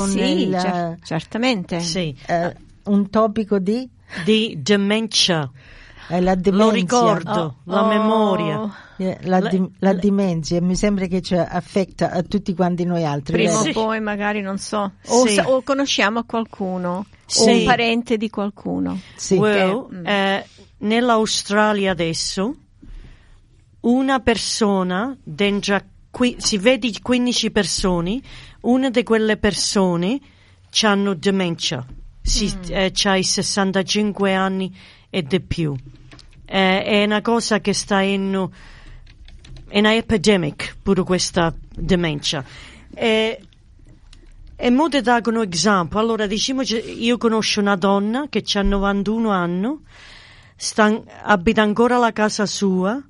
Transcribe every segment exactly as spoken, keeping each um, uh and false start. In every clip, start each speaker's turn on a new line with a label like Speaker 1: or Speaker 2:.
Speaker 1: Sì,
Speaker 2: il,
Speaker 1: cer- certamente.
Speaker 3: Sì.
Speaker 2: eh, un topico di?
Speaker 3: Di dementia.
Speaker 2: Eh, la demenza.
Speaker 3: Lo ricordo,
Speaker 1: Oh,
Speaker 3: la
Speaker 1: oh.
Speaker 3: memoria.
Speaker 2: Eh, La,
Speaker 3: La-
Speaker 2: di- la
Speaker 3: la-
Speaker 2: demenza mi sembra che ci affetta a tutti quanti noi altri.
Speaker 1: Prima
Speaker 2: vero?
Speaker 1: o
Speaker 3: Sì.
Speaker 1: poi magari, non so, o,
Speaker 3: Sì.
Speaker 1: sa- o conosciamo qualcuno, o
Speaker 3: Sì.
Speaker 1: un parente di qualcuno.
Speaker 2: Sì.
Speaker 3: Well,
Speaker 1: Mm.
Speaker 3: eh, nell'Australia adesso una persona dentro a qui, si vede quindici persone, una di quelle persone hanno demenza, si,
Speaker 1: Mm.
Speaker 3: eh, c'ha i sessantacinque anni e di più. Eh, è una cosa che sta in è una epidemic pure questa demenza. E, e mo ti dare un esempio. Allora, diciamo, io conosco una donna che ha novantuno anni, sta, abita ancora la casa sua,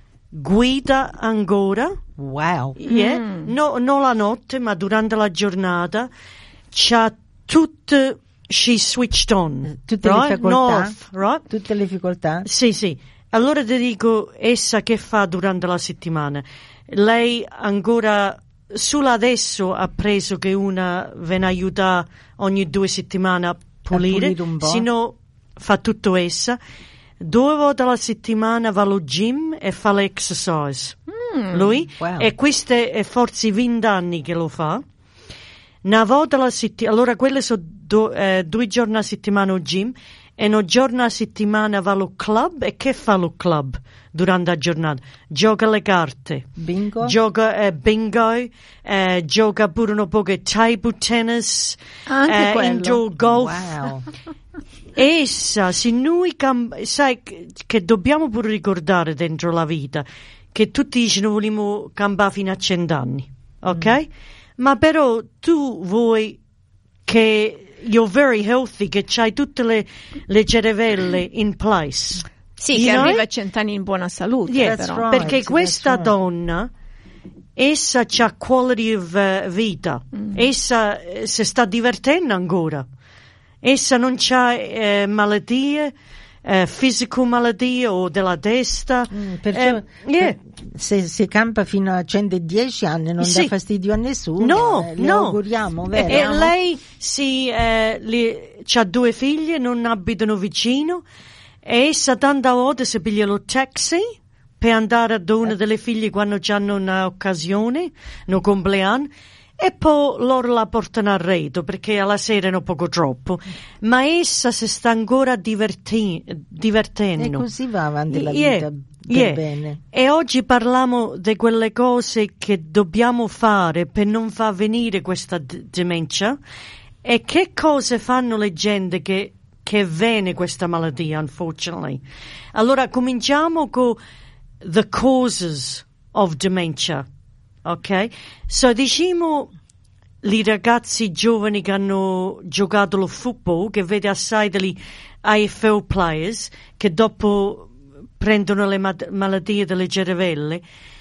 Speaker 3: guida ancora,
Speaker 2: Wow.
Speaker 3: yeah,
Speaker 1: Mm.
Speaker 3: no, non la notte, ma durante la giornata, c'ha tutto, she switched on,
Speaker 2: Tutte
Speaker 3: right?
Speaker 2: le facoltà?
Speaker 3: North, right?
Speaker 2: Tutte le difficoltà?
Speaker 3: Sì, sì. Allora ti dico, essa che fa durante la settimana? Lei ancora, solo adesso ha preso che una viene a aiutare ogni due settimane a pulire,
Speaker 2: pulire un po'.
Speaker 3: se no fa tutto essa. Due volte alla settimana va allo gym e fa l'exercise.
Speaker 1: Mm.
Speaker 3: Lui,
Speaker 2: Wow.
Speaker 3: e queste è forse venti anni che lo fa. Una volta alla settimana, allora quelle sono do- eh, due giorni a settimana al gym e un giorno a settimana va allo club. E che fa lo club durante la giornata? Gioca le carte,
Speaker 2: Bingo?
Speaker 3: gioca eh, bingo, eh, gioca pure un po' di table tennis,
Speaker 1: Anche
Speaker 3: eh,
Speaker 1: quello.
Speaker 3: indoor golf.
Speaker 2: Wow.
Speaker 3: Essa, se noi cam- sai che, che dobbiamo pure ricordare dentro la vita che tutti dicono vogliamo cambiare fino a cent'anni, ok?
Speaker 2: Mm.
Speaker 3: Ma però tu vuoi che you're very healthy, che c'hai tutte le, le cerevelle in place.
Speaker 1: Sì,
Speaker 3: You
Speaker 1: che
Speaker 3: know?
Speaker 1: arriva a cent'anni in buona salute,
Speaker 3: Yeah,
Speaker 2: That's
Speaker 1: però.
Speaker 2: right.
Speaker 3: perché
Speaker 2: that's
Speaker 3: questa
Speaker 2: right.
Speaker 3: donna, essa c'ha quality of uh, vita,
Speaker 1: Mm.
Speaker 3: essa eh, si sta divertendo ancora, essa non c'ha eh, malattie, eh, fisico malattie o della testa.
Speaker 2: Mm, perciò
Speaker 3: Eh, yeah.
Speaker 2: se si campa fino a centodieci anni non
Speaker 3: Sì.
Speaker 2: dà fastidio a nessuno.
Speaker 3: No,
Speaker 2: eh, le
Speaker 3: no.
Speaker 2: auguriamo,
Speaker 3: E,
Speaker 2: vero?
Speaker 3: e lei si, eh, li, c'ha due figlie, non abitano vicino, e essa tante volte si piglia lo taxi per andare da una delle figlie quando hanno un'occasione, un compleanno, e poi loro la portano a redo perché alla sera è un poco troppo, ma essa si sta ancora diverti- divertendo.
Speaker 2: E così va avanti la
Speaker 3: Yeah,
Speaker 2: vita per
Speaker 3: yeah.
Speaker 2: bene.
Speaker 3: E oggi parliamo di quelle cose che dobbiamo fare per non far venire questa d- demenza, e che cose fanno le gente che, che viene questa malattia, unfortunately. Allora cominciamo con the causes of dementia, ok? So diciamo i ragazzi giovani che hanno giocato lo football, che vede assai degli I F L players che dopo prendono le ma- malattie delle cerevelle.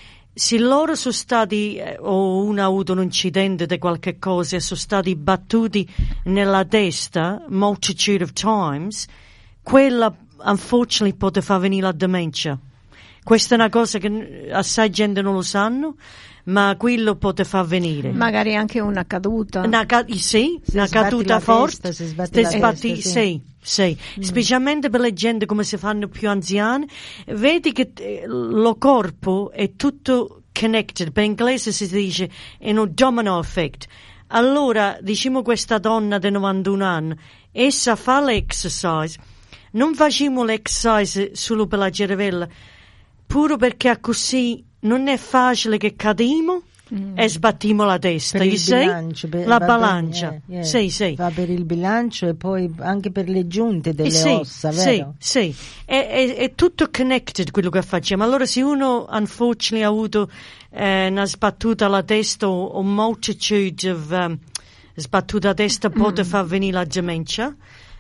Speaker 3: Se loro sono stati, eh, o uno ha avuto un incidente di qualche cosa e sono stati battuti nella testa multitude of times, quella unfortunately può far venire la demenza. Questa è una cosa che assai gente non lo sanno, ma quello può far venire.
Speaker 1: Magari anche una caduta.
Speaker 3: Una, ca- sì,
Speaker 2: Se
Speaker 3: una
Speaker 2: sbatti
Speaker 3: caduta
Speaker 2: la
Speaker 3: forte,
Speaker 2: testa, se sbatti
Speaker 3: te
Speaker 2: la
Speaker 3: sbatti-
Speaker 2: testa,
Speaker 3: sì, sì. Specialmente per le gente come si fanno più anziane, vedi che eh, lo corpo è tutto connected, per inglese si dice in un domino effect. Allora, diciamo questa donna di novantuno anni, essa fa l'exercise, non facciamo l'exercise solo per la cervella, pure perché così non è facile che cadiamo
Speaker 1: Mm.
Speaker 3: e sbattiamo la testa,
Speaker 2: Per
Speaker 3: you
Speaker 2: il
Speaker 3: see?
Speaker 2: bilancio, per-
Speaker 3: la
Speaker 2: va
Speaker 3: bilancia,
Speaker 2: bene, eh, eh.
Speaker 3: sì, sì.
Speaker 2: Va per il bilancio e poi anche per le giunte delle
Speaker 3: Eh sì,
Speaker 2: ossa, vero?
Speaker 3: Sì, sì. È, è, è tutto connected quello che facciamo. Allora se uno unfortunately ha avuto eh, una sbattuta alla testa o un multitude of um, sbattuta a testa può
Speaker 1: Mm.
Speaker 3: far venire la demenza.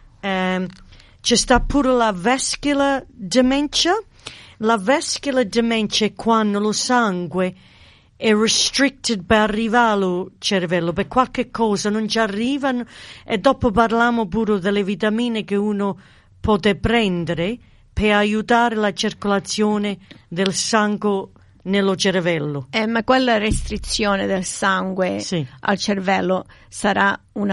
Speaker 3: Um, c'è sta pure la vascular dementia. La vascular dementia è quando lo sangue è restricted per arrivare al cervello, per qualche cosa non ci arrivano, e dopo parliamo pure delle vitamine che uno può prendere per aiutare la circolazione del sangue nello cervello.
Speaker 1: Eh, ma quella restrizione del sangue
Speaker 3: Sì.
Speaker 1: al cervello sarà una